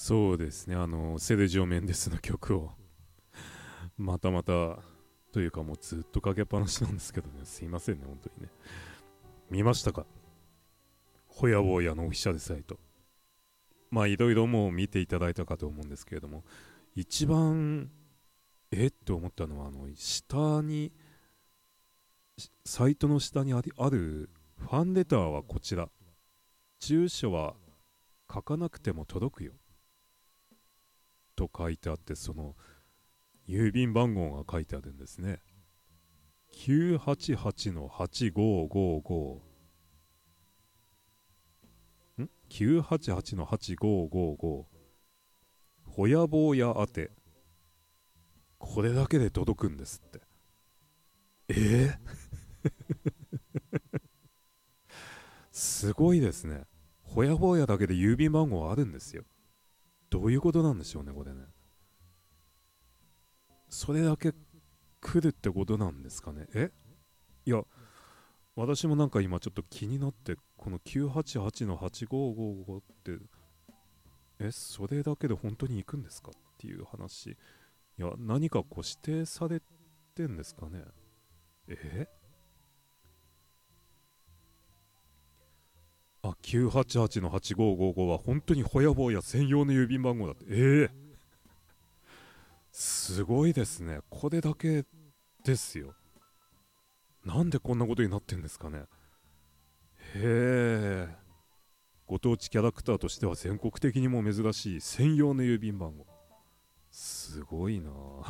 そうですね、セルジオ・メンデスの曲をまたまたというかもうずっとかけっぱなしなんですけどね、すいませんね、本当にね。見ましたか？ホヤボーヤのオフィシャルサイト。まあいろいろもう見ていただいたかと思うんですけれども、一番って思ったのは、下に、サイトの下にあるファンレターはこちら。住所は書かなくても届くよ。と書いてあって、その郵便番号が書いてあるんですね。988-8555。988-8555。ほやぼうや宛て。これだけで届くんですって。すごいですね。ほやぼうやだけで郵便番号あるんですよ。どういうことなんでしょうね、これね。それだけ来るってことなんですかね。いや、私もなんか今ちょっと気になって、この988-8555って、それだけで本当に行くんですかっていう話。いや、何かこう指定されてんですかね。え988-8555は本当にホヤボーや専用の郵便番号だって。すごいですね。これだけですよ。なんでこんなことになってんですかね。へえ。ご当地キャラクターとしては全国的にも珍しい専用の郵便番号。すごいなあ。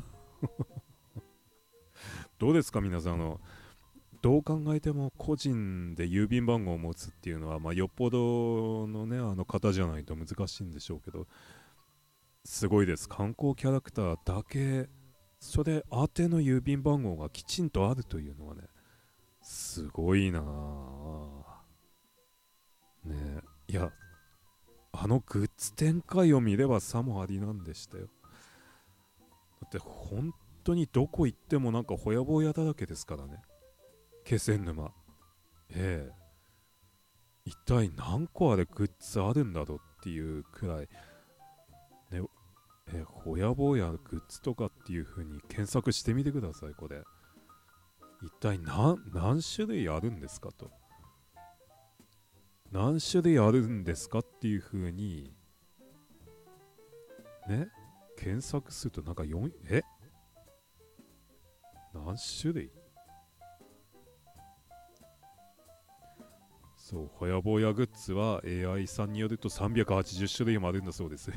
どうですか皆さん、どう考えても個人で郵便番号を持つっていうのは、まあ、よっぽどのね、方じゃないと難しいんでしょうけど、すごいです。観光キャラクターだけ、それ宛ての郵便番号がきちんとあるというのはね、すごいなあ。ねえ。いや、グッズ展開を見ればさもありなんでしたよ。だって本当にどこ行ってもなんかほやぼやだらけですからね。気仙沼。ええ。一体何個あれグッズあるんだろうっていうくらい、ね、ほやぼやグッズとかっていう風に検索してみてください、これ。一体何種類あるんですかと。何種類あるんですかっていう風に、ね、検索するとなんか何種類。そう、ほやぼやグッズは AI さんによると380種類もあるんだそうです。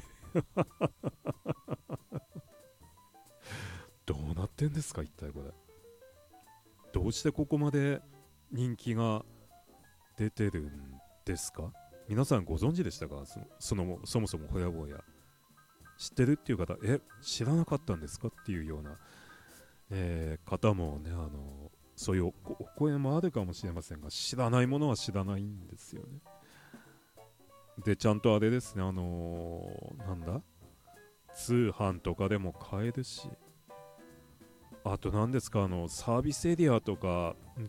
どうなってんですか、一体これ。どうしてここまで人気が出てるんですか？皆さんご存知でしたか？そもそもほやぼや。知ってるっていう方、知らなかったんですかっていうような、方もね、そういうお声もあるかもしれませんが、知らないものは知らないんですよね。で、ちゃんとあれですね、なんだ、通販とかでも買えるし、あと何ですか、サービスエリアとか